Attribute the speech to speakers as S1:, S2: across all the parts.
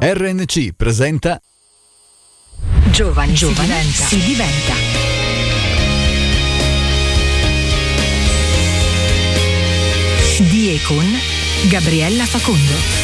S1: RNC presenta
S2: Giovani si diventa. Di e con Gabriella Facondo.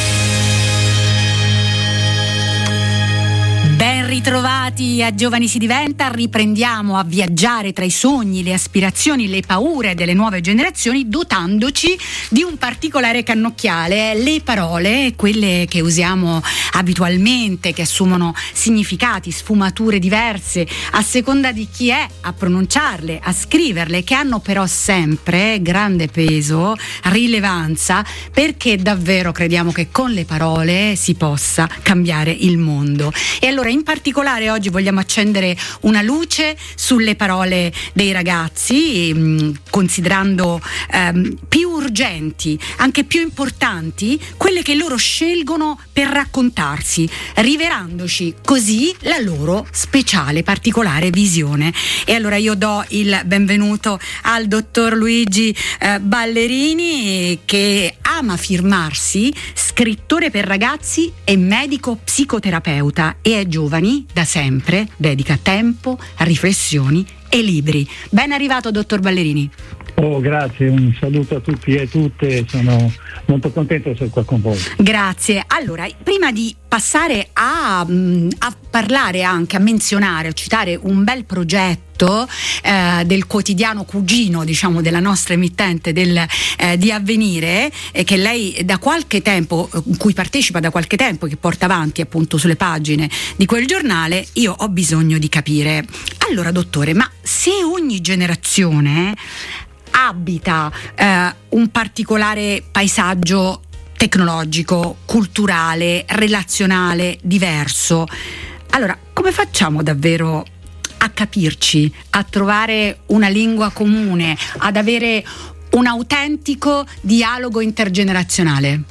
S2: Ben ritrovati a Giovani si diventa, riprendiamo a viaggiare tra i sogni, le aspirazioni, le paure delle nuove generazioni, dotandoci di un particolare cannocchiale, le parole, quelle che usiamo abitualmente, che assumono significati, sfumature diverse a seconda di chi è a pronunciarle, a scriverle, che hanno però sempre grande peso, rilevanza, perché davvero crediamo che con le parole si possa cambiare il mondo. E allora in particolare oggi vogliamo accendere una luce sulle parole dei ragazzi, considerando più urgenti, anche più importanti, quelle che loro scelgono per raccontarsi, rivelandoci così la loro speciale, particolare visione. E allora io do il benvenuto al dottor Luigi Ballerini, che ama firmarsi scrittore per ragazzi e medico psicoterapeuta, e è giovani da sempre, dedica tempo a riflessioni e libri. Ben arrivato, dottor Ballerini.
S3: Oh, grazie, un saluto a tutti e tutte, sono molto contento di essere qua con voi.
S2: Grazie. Allora, prima di passare a parlare, anche a menzionare, a citare un bel progetto del quotidiano cugino, diciamo, della nostra emittente di Avvenire, che lei da qualche tempo, in cui partecipa da qualche tempo, che porta avanti appunto sulle pagine di quel giornale, io ho bisogno di capire. Allora, dottore, ma se ogni generazione abita un particolare paesaggio tecnologico, culturale, relazionale diverso, allora come facciamo davvero a capirci, a trovare una lingua comune, ad avere un autentico dialogo intergenerazionale?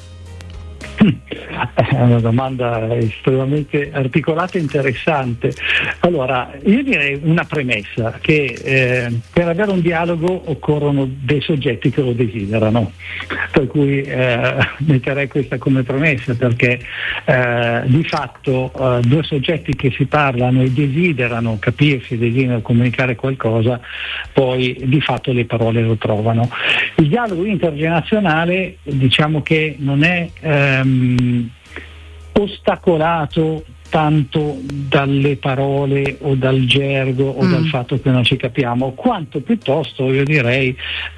S3: È una domanda estremamente articolata e interessante. Allora, io direi una premessa, che per avere un dialogo occorrono dei soggetti che lo desiderano, per cui metterei questa come premessa, perché di fatto due soggetti che si parlano e desiderano capirsi, desiderano comunicare qualcosa, poi di fatto le parole lo trovano. Il dialogo intergenerazionale, diciamo che non è ostacolato tanto dalle parole o dal gergo o dal fatto che non ci capiamo, quanto piuttosto, io direi,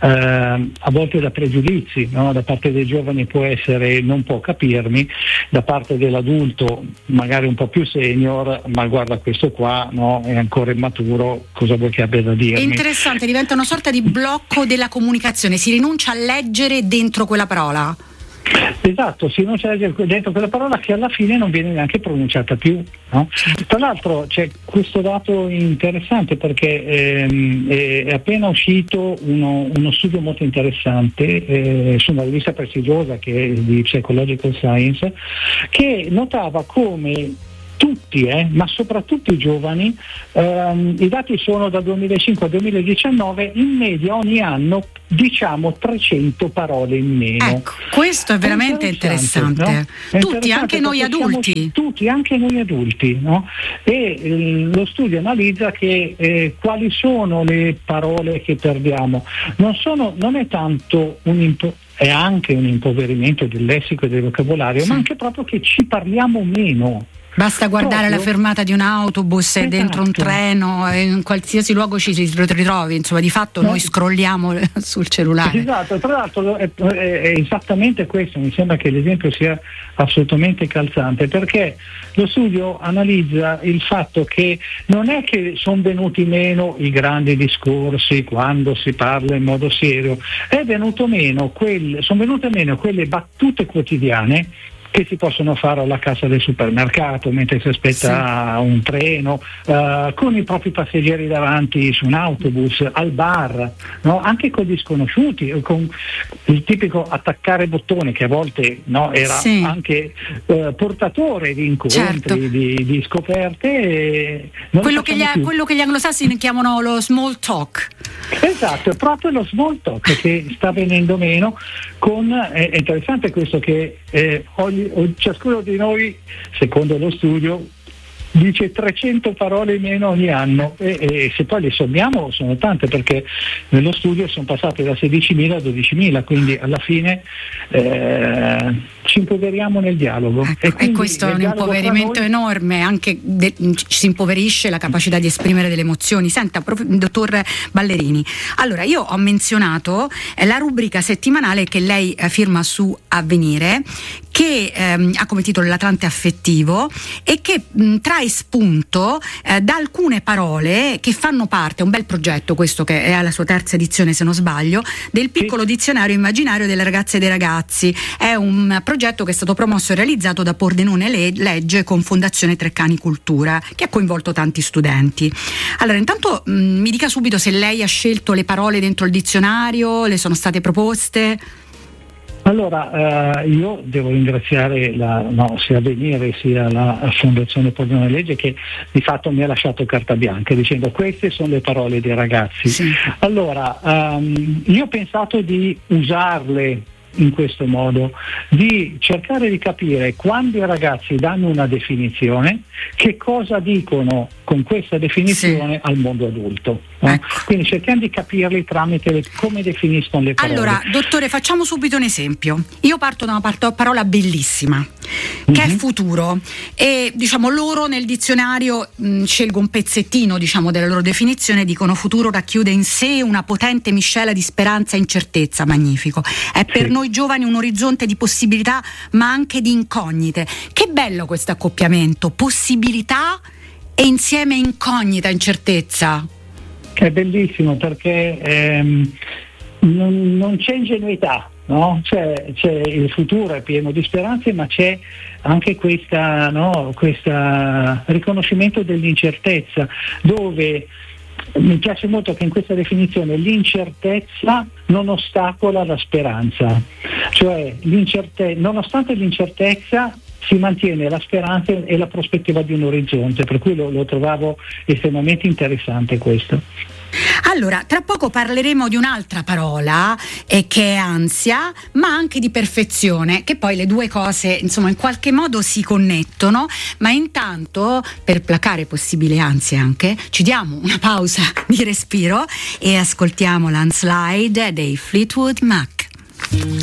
S3: a volte da pregiudizi, no? Da parte dei giovani può essere non può capirmi, da parte dell'adulto magari un po' più senior, ma guarda questo qua, no? È ancora immaturo, cosa vuoi che abbia da dirmi?
S2: È interessante, diventa una sorta di blocco della comunicazione, si rinuncia a leggere dentro quella parola.
S3: Esatto, si non c'è dentro quella parola che alla fine non viene neanche pronunciata più, no? Tra l'altro c'è questo dato interessante, perché è appena uscito uno studio molto interessante su una rivista prestigiosa che è di Psychological Science, che notava come tutti, ma soprattutto i giovani, i dati sono dal 2005 al 2019, in media ogni anno diciamo 300 parole in meno.
S2: Ecco, questo è veramente interessante.
S3: No? È
S2: tutti, anche noi adulti.
S3: Tutti, anche noi adulti, no? E lo studio analizza che quali sono le parole che perdiamo. Non è tanto è anche un impoverimento del lessico e del vocabolario, ma anche proprio che ci parliamo meno.
S2: Basta guardare la fermata di un autobus, e dentro un treno, in qualsiasi luogo ci si ritrovi, insomma, di fatto noi scrolliamo sul cellulare.
S3: Esatto, tra l'altro è esattamente questo, mi sembra che l'esempio sia assolutamente calzante, perché lo studio analizza il fatto che non è che sono venuti meno i grandi discorsi quando si parla in modo serio, sono venute meno quelle battute quotidiane che si possono fare alla cassa del supermercato mentre si aspetta un treno, con i propri passeggeri davanti su un autobus, al bar, no? Anche con gli sconosciuti, con il tipico attaccare bottone che a volte, no, era anche portatore di incontri, di scoperte.
S2: Quello che gli anglosassoni chiamano lo small talk.
S3: Esatto, è proprio lo small talk che sta venendo meno. È interessante questo, che ogni ciascuno di noi, secondo lo studio, dice 300 parole in meno ogni anno e se poi le sommiamo sono tante, perché nello studio sono passate da 16.000 a 12.000, quindi alla fine ci impoveriamo nel dialogo.
S2: E questo è un impoverimento enorme, anche si impoverisce la capacità di esprimere delle emozioni. Senta, dottor Ballerini, allora io ho menzionato la rubrica settimanale che lei firma su Avvenire, che ha come titolo L'Atlante affettivo e che trae spunto da alcune parole che fanno parte, un bel progetto questo che è alla sua terza edizione se non sbaglio, del piccolo dizionario immaginario delle ragazze e dei ragazzi. È un progetto che è stato promosso e realizzato da Pordenone Legge con Fondazione Treccani Cultura, che ha coinvolto tanti studenti. Allora, intanto mi dica subito se lei ha scelto le parole dentro il dizionario, le sono state proposte.
S3: Allora, io devo ringraziare sia Avvenire sia la Fondazione Pordenone Legge, che di fatto mi ha lasciato carta bianca dicendo queste sono le parole dei ragazzi. Sì. Allora, io ho pensato di usarle in questo modo, di cercare di capire quando i ragazzi danno una definizione, che cosa dicono con questa definizione al mondo adulto. No? Ecco. Quindi cerchiamo di capirli tramite come definiscono le parole.
S2: Allora, dottore, facciamo subito un esempio. Io parto da una parola bellissima, che è futuro, e diciamo loro nel dizionario scelgo un pezzettino della loro definizione, dicono futuro racchiude in sé una potente miscela di speranza e incertezza. Magnifico. È per noi giovani un orizzonte di possibilità ma anche di incognite. Che bello questo accoppiamento, possibilità e insieme incognita, incertezza.
S3: È bellissimo perché non c'è ingenuità, no? C'è il futuro è pieno di speranze, ma c'è anche questa riconoscimento dell'incertezza, dove mi piace molto che in questa definizione l'incertezza non ostacola la speranza, cioè nonostante l'incertezza si mantiene la speranza e la prospettiva di un orizzonte, per cui lo trovavo estremamente interessante questo.
S2: Allora, tra poco parleremo di un'altra parola che è ansia, ma anche di perfezione, che poi le due cose insomma in qualche modo si connettono, ma intanto per placare possibili ansie anche ci diamo una pausa di respiro e ascoltiamo Landslide dei Fleetwood Mac.